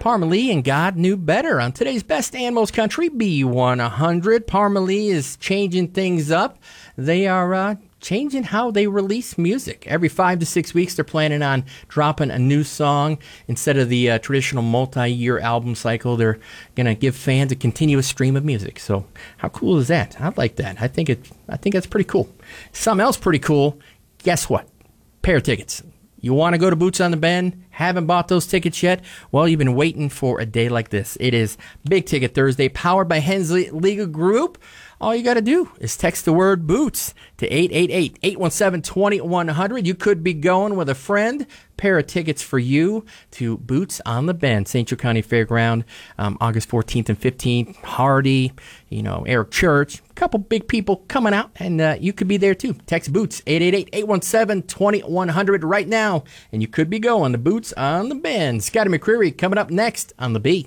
Parmalee and God Knew Better on today's Best and Most Country B100. Parmalee is changing things up. They are changing how they release music. Every 5 to 6 weeks, they're planning on dropping a new song. Instead of the traditional multi-year album cycle, they're going to give fans a continuous stream of music. So how cool is that? I like that. I think that's pretty cool. Something else pretty cool, guess what? Pair of tickets. You want to go to Boots on the Bend? Haven't bought those tickets yet? Well, you've been waiting for a day like this. It is Big Ticket Thursday, powered by Hensley Legal Group. All you got to do is text the word BOOTS to 888-817-2100. You could be going with a friend. Pair of tickets for you to Boots on the Bend, St. Joe County Fairground, August 14th and 15th. Hardy, Eric Church, a couple big people coming out, and you could be there too. Text BOOTS, 888-817-2100 right now, and you could be going to Boots on the Bend. Scotty McCreery coming up next on The Bee.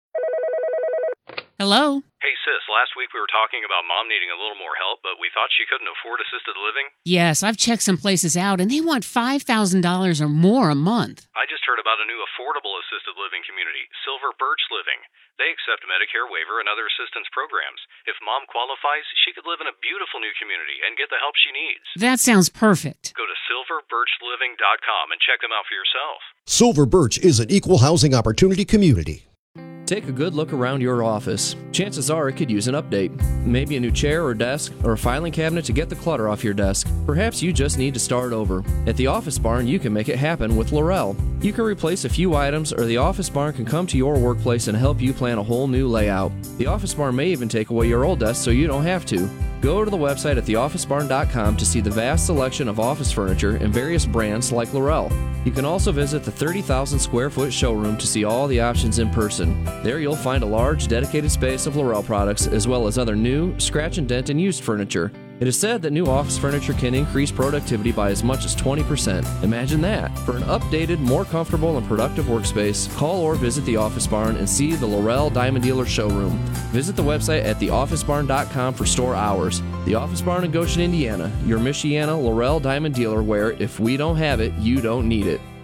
Hello? Hey, sis, last week we were talking about Mom needing a little more help, but we thought she couldn't afford assisted living. Yes, I've checked some places out, and they want $5,000 or more a month. I just heard about a new affordable assisted living community, Silver Birch Living. They accept Medicare waiver and other assistance programs. If Mom qualifies, she could live in a beautiful new community and get the help she needs. That sounds perfect. Go to silverbirchliving.com and check them out for yourself. Silver Birch is an equal housing opportunity community. Take a good look around your office. Chances are it could use an update. Maybe a new chair or desk, or a filing cabinet to get the clutter off your desk. Perhaps you just need to start over. At the Office Barn, you can make it happen with Laurel. You can replace a few items, or the Office Barn can come to your workplace and help you plan a whole new layout. The Office Barn may even take away your old desk so you don't have to. Go to the website at theofficebarn.com to see the vast selection of office furniture and various brands like Laurel. You can also visit the 30,000 square foot showroom to see all the options in person. There you'll find a large dedicated space of Laurel products as well as other new, scratch and dent and used furniture. It is said that new office furniture can increase productivity by as much as 20%. Imagine that. For an updated, more comfortable and productive workspace, call or visit the Office Barn and see the Laurel Diamond Dealer showroom. Visit the website at theofficebarn.com for store hours. The Office Barn in Goshen, Indiana, your Michiana Laurel Diamond Dealer where if we don't have it, you don't need it.